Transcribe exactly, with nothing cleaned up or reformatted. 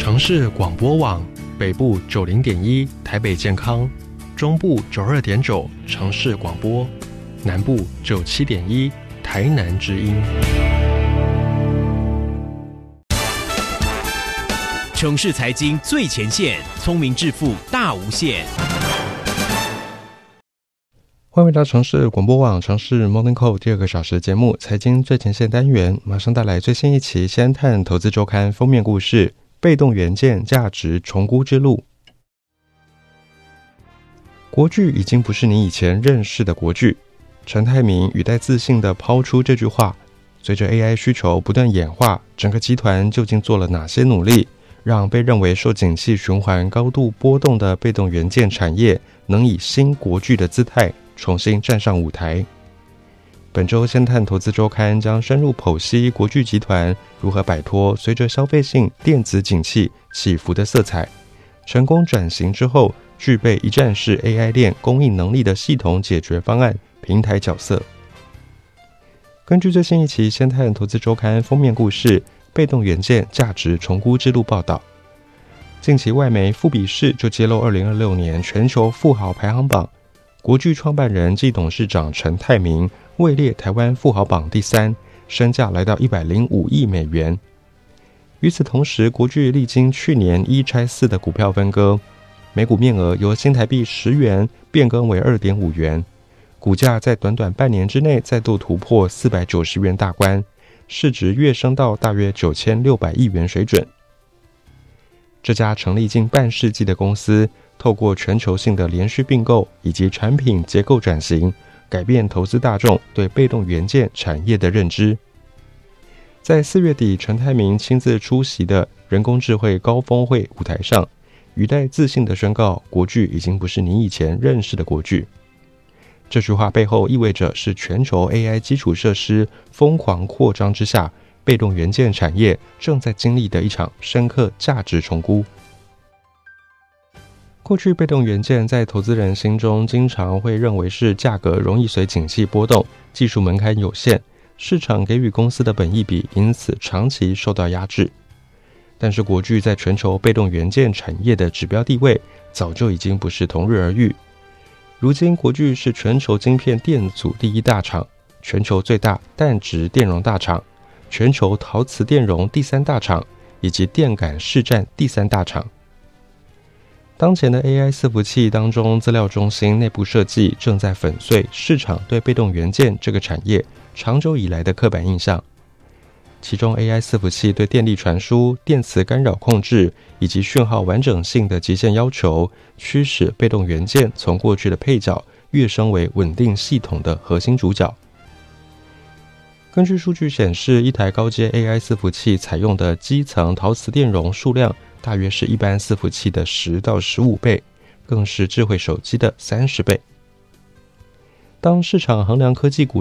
城市广播网北部九零点一台北健康，中部九二点九城市广播，南部九七点一台南之音。 城市财经最前线，聪明致富大无限。 欢迎回到城市广播网城市 Morning Call 第二个小时节目财经最前线单元，马上带来最新一期先探投资周刊封面故事，被动元件价值重估之路。国巨已经不是你以前认识的国巨，陈泰明语带自信地抛出这句话。随着 A I 需求不断演化，整个集团究竟做了哪些努力，让被认为受景气循环高度波动的被动元件产业能以新国巨的姿态重新站上舞台？本周先探投资周刊将深入剖析国巨集团如何摆脱随着消费性电子景气起伏的色彩，成功转型之后具备一站式 A I 链供应能力的系统解决方案平台角色。根据最新一期先探投资周刊封面故事，被动元件价值重估之路报道，近期外媒富比士就揭露二零二六年全球富豪排行榜，国巨创办人暨董事长陈泰明位列台湾富豪榜第三，身价来到一百零五亿美元。与此同时，国巨历经去年一拆四的股票分割，每股面额由新台币十元变更为 二点五元，股价在短短半年之内再度突破四百九十元大关，市值跃升到大约九千六百亿元水准。这家成立近半世纪的公司，透过全球性的连续并购以及产品结构转型，改变投资大众对被动元件产业的认知。在四月底陈泰明亲自出席的人工智慧高峰会舞台上，语带自信地宣告，国巨已经不是你以前认识的国巨。这句话背后意味着是全球 A I 基础设施疯狂扩张之下，被动元件产业正在经历的一场深刻价值重估。过去被动元件在投资人心中经常会认为是价格容易随景气波动，技术门槛有限，市场给予公司的本益比因此长期受到压制。但是国巨在全球被动元件产业的指标地位早就已经不是同日而语。如今国巨是全球晶片电阻第一大厂，全球最大氮质电容大厂，全球陶瓷电容第三大厂，以及电感市占第三大厂。当前的 A I 伺服器当中，资料中心内部设计正在粉碎市场对被动元件这个产业长久以来的刻板印象。其中 A I 伺服器对电力传输、电磁干扰控制以及讯号完整性的极限要求，驱使被动元件从过去的配角跃升为稳定系统的核心主角。根据数据显示，一台高阶 A I 伺服器采用的基层陶瓷电容数量大约是一般伺服器的十到十五倍，更是智慧手机的三十倍。当市场衡量科技股